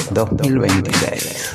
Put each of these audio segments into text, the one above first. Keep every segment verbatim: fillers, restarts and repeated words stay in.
dos mil veintiséis.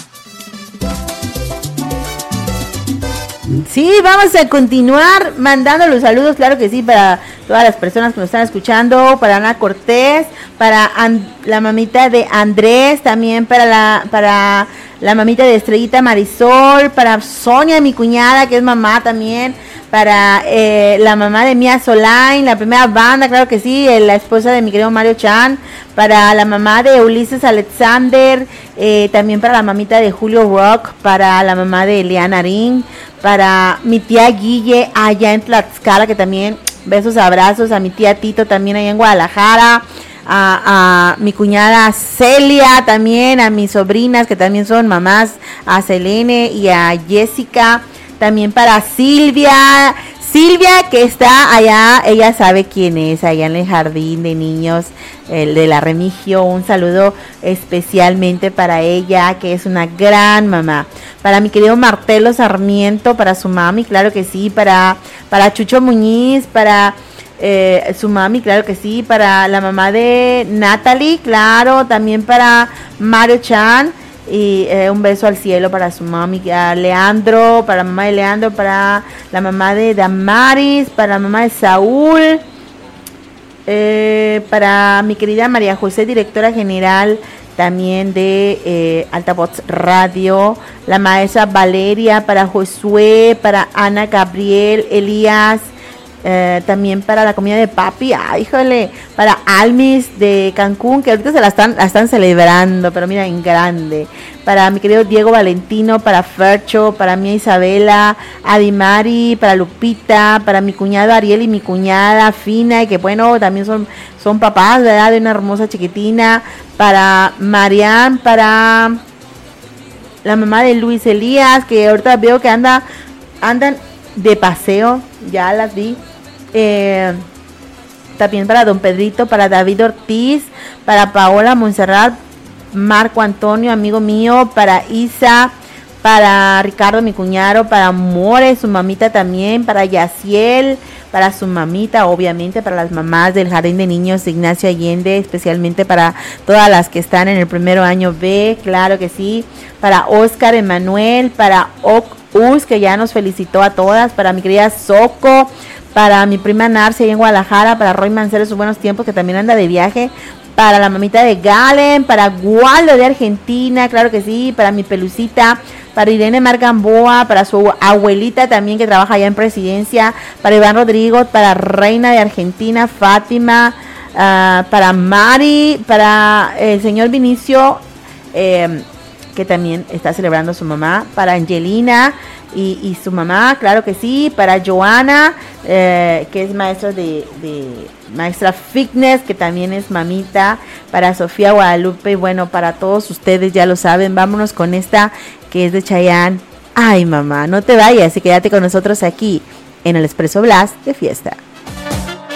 Sí, vamos a continuar mandando los saludos, claro que sí, para todas las personas que nos están escuchando, para Ana Cortés, para And- la mamita de Andrés, también para la para la mamita de Estrellita Marisol, para Sonia, mi cuñada, que es mamá también, para eh, la mamá de Mía Solain, la primera banda, claro que sí, eh, la esposa de mi querido Mario Chan, para la mamá de Ulises Alexander, eh, también para la mamita de Julio Rock, para la mamá de Eliana Ring, para mi tía Guille allá en Tlaxcala, que también besos, abrazos, a mi tía Tito también allá en Guadalajara, a, a mi cuñada Celia también, a mis sobrinas que también son mamás, a Selene y a Jessica, también para Silvia, Silvia que está allá, ella sabe quién es, allá en el jardín de niños, el de la Remigio, un saludo especialmente para ella, que es una gran mamá. Para mi querido Martelo Sarmiento, para su mami, claro que sí, para, para Chucho Muñiz, para eh, su mami, claro que sí, para la mamá de Natalie, claro, también para Mario Chan, y eh, un beso al cielo para su mami, a Leandro, para la mamá de Leandro, para la mamá de Damaris, para la mamá de Saúl, eh, para mi querida María José, directora general también de eh, Altavoz Radio, la maestra Valeria, para Josué, para Ana Gabriel, Elías, eh, también para la comida de papi, ay, híjole, para Almis de Cancún, que ahorita se la están, la están celebrando, pero mira, en grande, para mi querido Diego Valentino, para Fercho, para mi Isabela, Adimari, para Lupita, para mi cuñado Ariel y mi cuñada Fina, y que bueno, también son, son papás, ¿verdad?, de una hermosa chiquitina, para Marian, para la mamá de Luis Elías, que ahorita veo que anda, andan de paseo, ya las vi, eh, también para don Pedrito, para David Ortiz, para Paola Montserrat, Marco Antonio, amigo mío, para Isa, para Ricardo, mi cuñado, para More, su mamita también, para Yaciel, para su mamita, obviamente, para las mamás del Jardín de Niños de Ignacio Allende, especialmente para todas las que están en el primero año B, claro que sí, para Oscar Emanuel, para Us, que ya nos felicitó a todas, para mi querida Soco, para mi prima Narcia ahí en Guadalajara, para Roy Mancero, sus buenos tiempos, que también anda de viaje, para la mamita de Galen, para Waldo de Argentina, claro que sí, para mi Pelucita, para Irene Margamboa, para su abuelita también que trabaja allá en Presidencia, para Iván Rodrigo, para Reina de Argentina, Fátima, uh, para Mari, para el señor Vinicio, eh, que también está celebrando a su mamá, para Angelina y, y su mamá, claro que sí, para Joana, eh, que es maestra de, de maestra fitness, que también es mamita, para Sofía Guadalupe, y bueno, para todos ustedes, ya lo saben, vámonos con esta que es de Chayanne. Ay, mamá, no te vayas y quédate con nosotros aquí en el Expreso Blast de Fiesta.